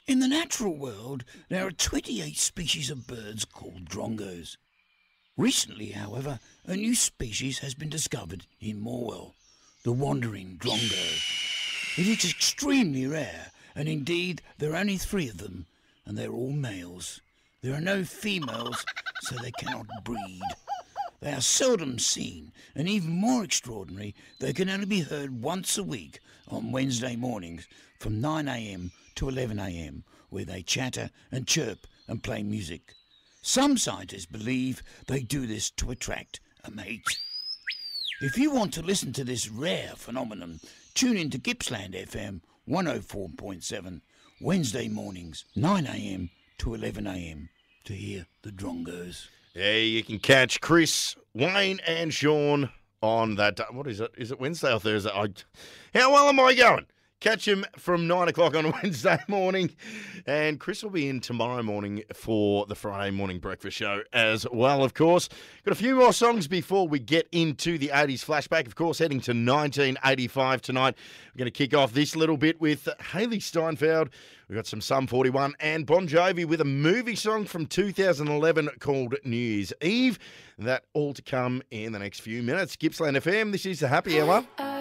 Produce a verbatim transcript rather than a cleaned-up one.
In the natural world, there are twenty-eight species of birds called drongos. Recently, however, a new species has been discovered in Morwell, the wandering drongo. It is extremely rare, and indeed there are only three of them, and they're all males. There are no females, so they cannot breed. They are seldom seen, and even more extraordinary, they can only be heard once a week on Wednesday mornings from nine a.m. to eleven a.m, where they chatter and chirp and play music. Some scientists believe they do this to attract a mate. If you want to listen to this rare phenomenon, tune in to Gippsland F M one oh four point seven, Wednesday mornings, nine a.m. to eleven a.m, to hear the drongos. Yeah, you can catch Chris, Wayne and Sean on that. What is it? Is it Wednesday or Thursday? I, how well am I going? Catch him from nine o'clock on Wednesday morning. And Chris will be in tomorrow morning for the Friday morning breakfast show as well, of course. Got a few more songs before we get into the eighties flashback. Of course, heading to nineteen eighty-five tonight. We're going to kick off this little bit with Haley Steinfeld. We've got some Sum forty-one and Bon Jovi with a movie song from two thousand eleven called New Year's Eve. That all to come in the next few minutes. Gippsland F M, this is the Happy Hour.